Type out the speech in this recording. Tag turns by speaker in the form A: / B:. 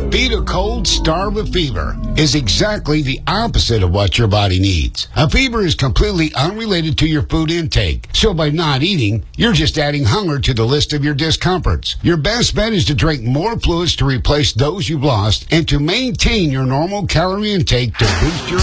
A: Beat a cold, starve a fever is exactly the opposite of what your body needs. A fever is completely unrelated to your food intake. So by not eating, you're just adding hunger to the list of your discomforts. Your best bet is to drink more fluids to replace those you've lost and to maintain your normal calorie intake to boost your